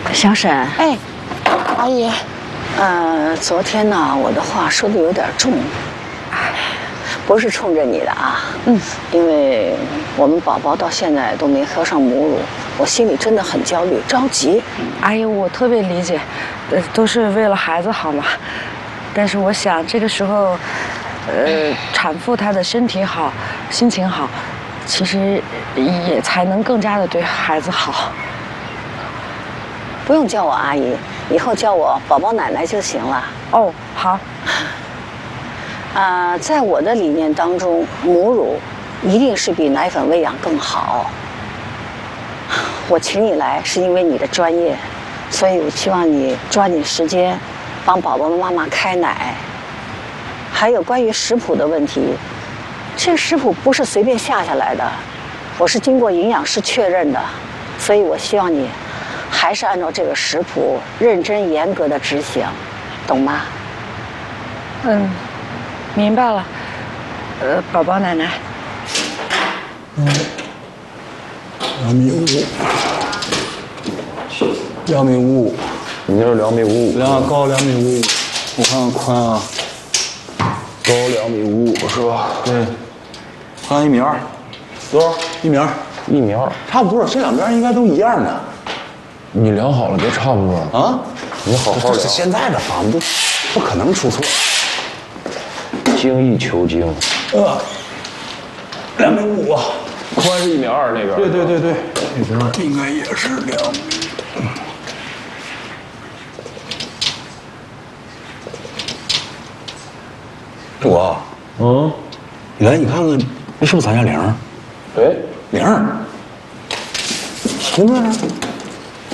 小沈， 哎，阿姨， 昨天呢，我的话说的有点重，不是冲着你的啊，因为我们宝宝到现在都没喝上母乳，我心里真的很焦虑，着急。 阿姨，我特别理解，都是为了孩子好嘛。但是我想这个时候，产妇她的身体好，心情好，其实也才能更加的对孩子好。 不用叫我阿姨，以后叫我宝宝奶奶就行了。 哦，好。 在我的理念当中，母乳一定是比奶粉喂养更好。我请你来是因为你的专业，所以我希望你抓紧时间帮宝宝的妈妈开奶。还有关于食谱的问题，这个食谱不是随便下来的，我是经过营养师确认的，所以我希望你还是按照这个食谱认真严格的执行，懂吗？ 明白了。宝宝奶奶。 2.55， 你那是2.55米， 高2.55米，我看看宽啊， 高2.55米是吧？ 对，宽1.2米，多少？1.2米，差不多，这两边应该都一样的。 你量好了，别差不多啊！ 你好好量。 现在的房子不可能出错。 精益求精。 2.5米， 宽是1.2米那边。 对，那边应该也是2米。我，来，你看看，这是不是咱家铃？ 对， 铃。听着呢。